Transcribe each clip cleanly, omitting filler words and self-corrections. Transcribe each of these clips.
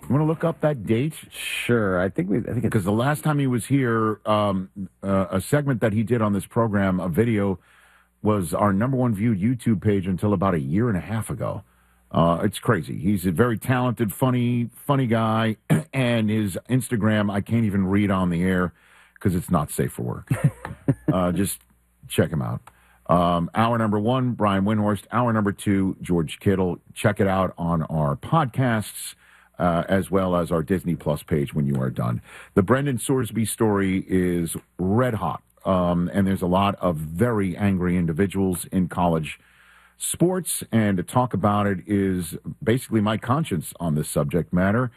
You want to look up that date? Sure. I think Because the last time he was here, a segment that he did on this program, a video, was our number one viewed YouTube page until about a year and a half ago. It's crazy. He's a very talented, funny guy, and his Instagram I can't even read on the air because it's not safe for work. Just check him out. Hour number 1, Brian Windhorst. Hour number 2, George Kittle. Check it out on our podcasts, as well as our Disney Plus page when you are done. The Brendan Sorsby story is red hot, and there's a lot of very angry individuals in college sports, and to talk about it is basically my conscience on this subject matter.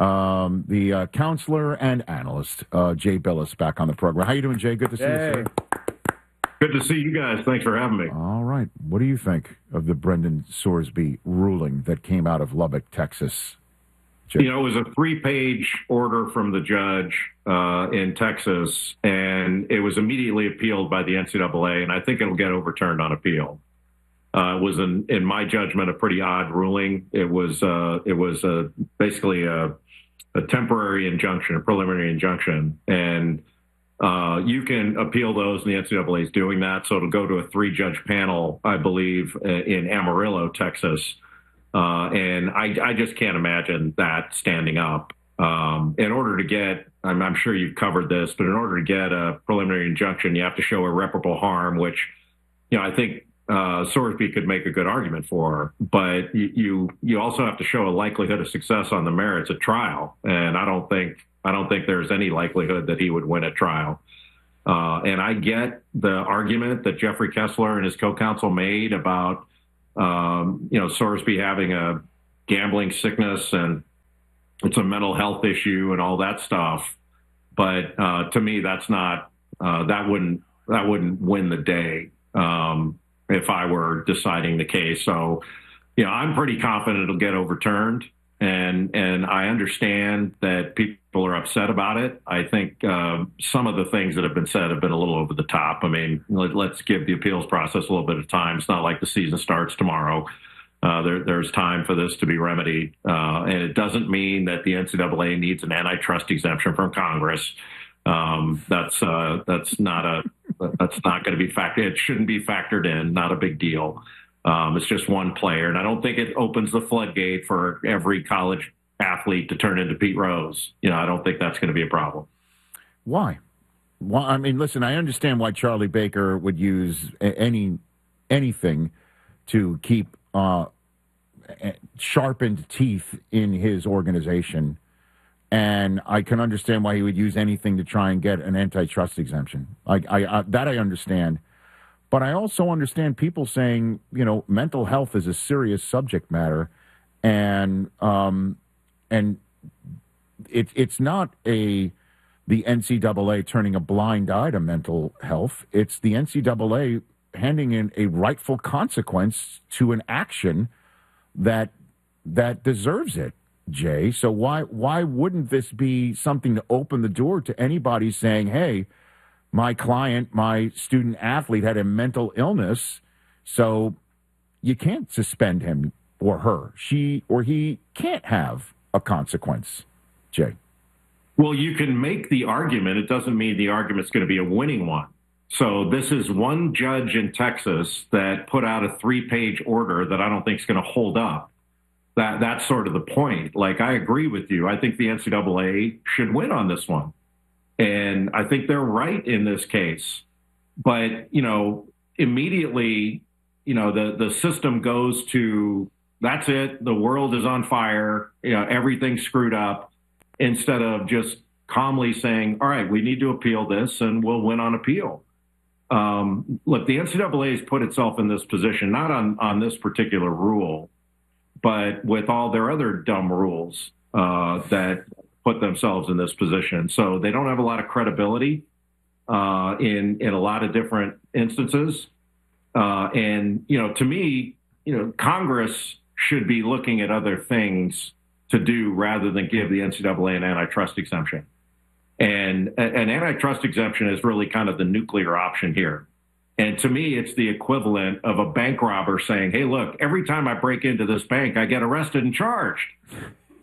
The counselor and analyst, Jay Billis, back on the program. How you doing, Jay? Good to see you, sir. Good to see you guys. Thanks for having me. All right. What do you think of the Brendan Sorsby ruling that came out of Lubbock, Texas? Jay? You know, it was a 3-page order from the judge in Texas, and it was immediately appealed by the NCAA, and I think it'll get overturned on appeal. It was, in my judgment, a pretty odd ruling. It was basically a temporary injunction, a preliminary injunction, and you can appeal those, and the NCAA is doing that. So it'll go to a 3-judge panel, I believe, in Amarillo, Texas. And I just can't imagine that standing up. In order to get, I'm sure you've covered this, but in order to get a preliminary injunction, you have to show irreparable harm, which, you know, I think Sorsby could make a good argument for. But you also have to show a likelihood of success on the merits at trial, and I don't think there's any likelihood that he would win at trial. And I get the argument that Jeffrey Kessler and his co-counsel made about, Sorsby having a gambling sickness and it's a mental health issue and all that stuff. But to me, that's not, that wouldn't win the day if I were deciding the case. So, you know, I'm pretty confident it'll get overturned. And I understand that people are upset about it. I think some of the things that have been said have been a little over the top. I mean, let's give the appeals process a little bit of time. It's not like the season starts tomorrow. There's time for this to be remedied. And it doesn't mean that the NCAA needs an antitrust exemption from Congress. That's not going to be factored. It shouldn't be factored in. Not a big deal. It's just one player, and I don't think it opens the floodgate for every college athlete to turn into Pete Rose. You know, I don't think that's going to be a problem. Why? Well, I mean, listen, I understand why Charlie Baker would use anything to keep sharpened teeth in his organization, and I can understand why he would use anything to try and get an antitrust exemption. I understand. But I also understand people saying, you know, mental health is a serious subject matter, and it's not the NCAA turning a blind eye to mental health. It's the NCAA handing in a rightful consequence to an action that deserves it, Jay. So why wouldn't this be something to open the door to anybody saying, hey, my client, my student athlete had a mental illness, so you can't suspend him or her. She or he can't have a consequence, Jay. Well, you can make the argument. It doesn't mean the argument's going to be a winning one. So this is one judge in Texas that put out a 3-page order that I don't think is going to hold up. That's sort of the point. Like, I agree with you. I think the NCAA should win on this one. And I think they're right in this case. But, you know, immediately, you know, the system goes to, that's it, the world is on fire, you know, everything's screwed up, instead of just calmly saying, all right, we need to appeal this and we'll win on appeal. Look, the NCAA has put itself in this position, not on this particular rule, but with all their other dumb rules that put themselves in this position. So they don't have a lot of credibility in a lot of different instances. And, you know, to me, you know, Congress should be looking at other things to do rather than give the NCAA an antitrust exemption. And an antitrust exemption is really kind of the nuclear option here. And to me, it's the equivalent of a bank robber saying, hey, look, every time I break into this bank, I get arrested and charged.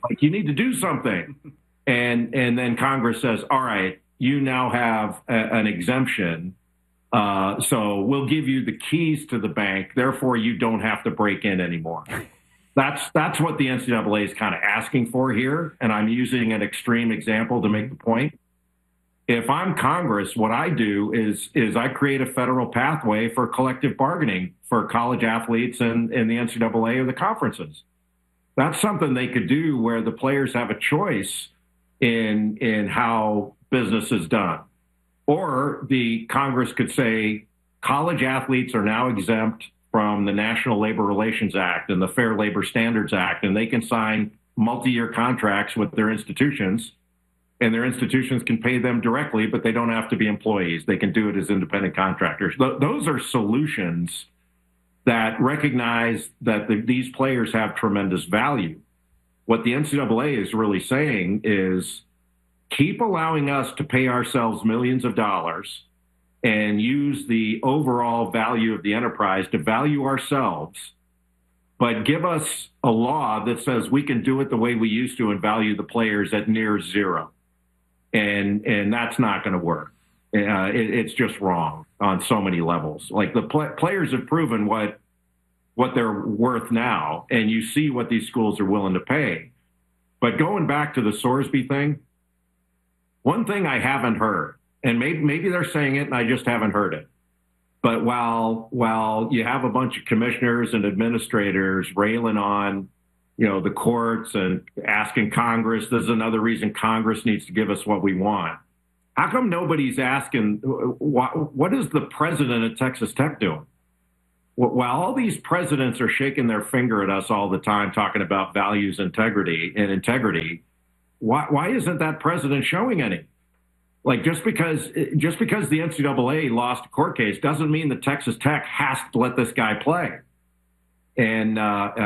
Like, you need to do something. And then Congress says, all right, you now have an exemption. So we'll give you the keys to the bank. Therefore, you don't have to break in anymore. That's what the NCAA is kind of asking for here. And I'm using an extreme example to make the point. If I'm Congress, what I do is I create a federal pathway for collective bargaining for college athletes and the NCAA or the conferences. That's something they could do where the players have a choice in how business is done. Or the Congress could say college athletes are now exempt from the National Labor Relations Act and the Fair Labor Standards Act, and they can sign multi-year contracts with their institutions, and their institutions can pay them directly, but they don't have to be employees. They can do it as independent contractors. Those are solutions that recognize that these players have tremendous value. What the NCAA is really saying is keep allowing us to pay ourselves millions of dollars and use the overall value of the enterprise to value ourselves, but give us a law that says we can do it the way we used to and value the players at near zero. And that's not going to work. It's just wrong on so many levels. Like, the players have proven what they're worth now, and you see what these schools are willing to pay. But going back to the Sorsby thing, one thing I haven't heard, and maybe they're saying it and I just haven't heard it, but while you have a bunch of commissioners and administrators railing on, the courts and asking Congress, this is another reason Congress needs to give us what we want. How come nobody's asking, what is the president of Texas Tech doing? While all these presidents are shaking their finger at us all the time, talking about values, integrity, why isn't that president showing any? Like, just because the NCAA lost a court case doesn't mean that Texas Tech has to let this guy play. And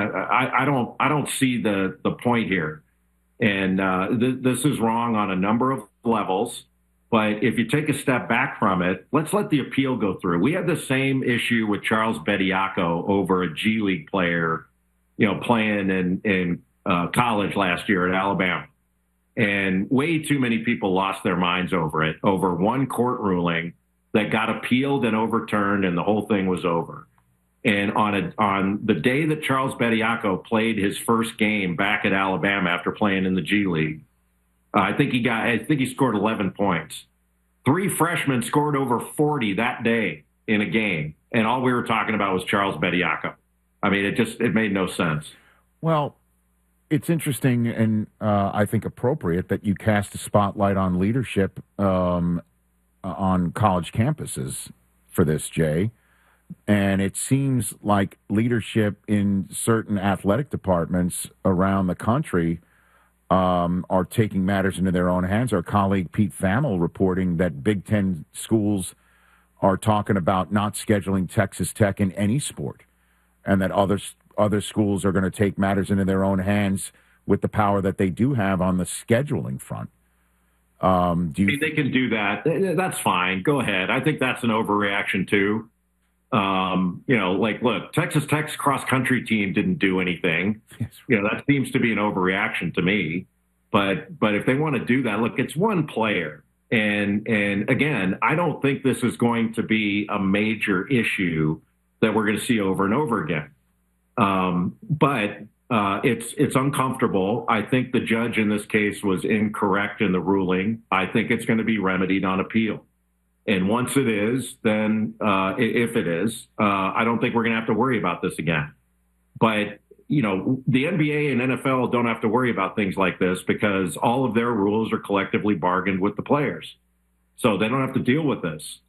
I don't see the point here. And this is wrong on a number of levels. But if you take a step back from it, let's let the appeal go through. We had the same issue with Charles Bediako over a G League player, playing in college last year at Alabama. And way too many people lost their minds over it, over one court ruling that got appealed and overturned, and the whole thing was over. And on the day that Charles Bediako played his first game back at Alabama after playing in the G League, I think he scored 11 points. 3 freshmen scored over 40 that day in a game, and all we were talking about was Charles Bediako. I mean, it made no sense. Well, it's interesting and I think appropriate that you cast a spotlight on leadership on college campuses for this, Jay. And it seems like leadership in certain athletic departments around the country are taking matters into their own hands. Our colleague Pete Thamel reporting that Big Ten schools are talking about not scheduling Texas Tech in any sport, and that other schools are going to take matters into their own hands with the power that they do have on the scheduling front. They can do that. That's fine. Go ahead. I think that's an overreaction too. Look, Texas Tech's cross-country team didn't do anything. That seems to be an overreaction to me. But if they want to do that, look, it's one player. And again, I don't think this is going to be a major issue that we're going to see over and over again. But it's uncomfortable. I think the judge in this case was incorrect in the ruling. I think it's going to be remedied on appeal. And once it is, then if it is, I don't think we're going to have to worry about this again. But, the NBA and NFL don't have to worry about things like this because all of their rules are collectively bargained with the players. So they don't have to deal with this.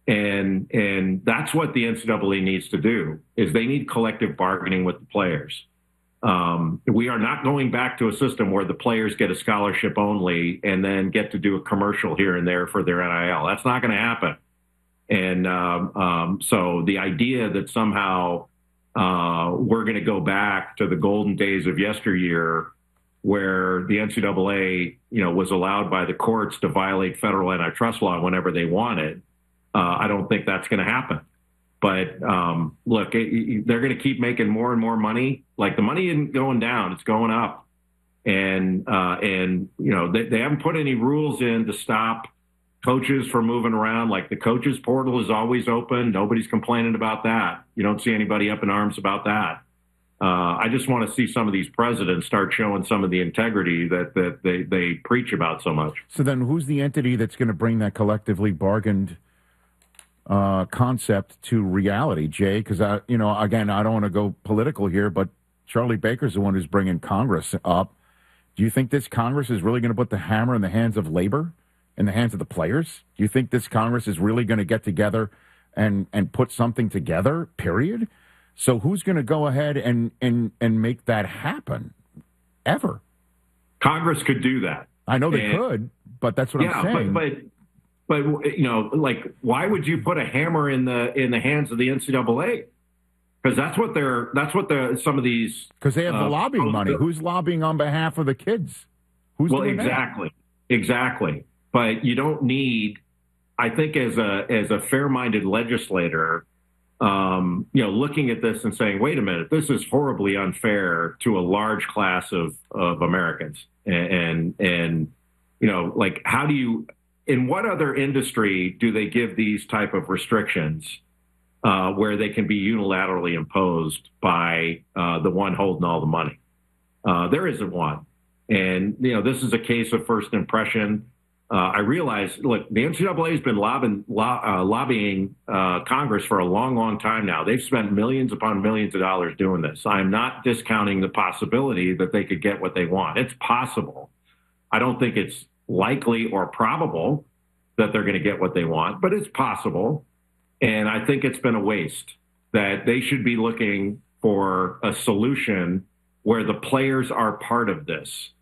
And that's what the NCAA needs to do, is they need collective bargaining with the players. We are not going back to a system where the players get a scholarship only and then get to do a commercial here and there for their NIL. That's not going to happen. And so the idea that somehow we're going to go back to the golden days of yesteryear where the NCAA, was allowed by the courts to violate federal antitrust law whenever they wanted, I don't think that's going to happen. But look, they're going to keep making more and more money. Like, the money isn't going down; it's going up. and they haven't put any rules in to stop coaches from moving around. Like the coaches portal is always open. Nobody's complaining about that. You don't see anybody up in arms about that. I just want to see some of these presidents start showing some of the integrity that they preach about so much. So then who's the entity that's going to bring that collectively bargained concept to reality, Jay? Because, again, I don't want to go political here, but Charlie Baker's the one who's bringing Congress up. Do you think this Congress is really going to put the hammer in the hands of labor, in the hands of the players? Do you think this Congress is really going to get together and put something together, period? So who's going to go ahead and make that happen ever? Congress could do that. I know they could, but that's what I'm saying. But like, why would you put a hammer in the hands of the NCAA? Because that's what some of these, because they have the lobbying money. Who's lobbying on behalf of the kids? Who's doing that? Exactly. But you don't need, I think, as a fair-minded legislator, looking at this and saying, wait a minute, this is horribly unfair to a large class of Americans. And like, how do you, in what other industry do they give these type of restrictions where they can be unilaterally imposed by the one holding all the money? There isn't one. And, this is a case of first impression. I realize, look, the NCAA has been lobbying Congress for a long, long time now. They've spent millions upon millions of dollars doing this. I'm not discounting the possibility that they could get what they want. It's possible. I don't think it's likely or probable that they're going to get what they want, but it's possible. And I think it's been a waste, that they should be looking for a solution where the players are part of this.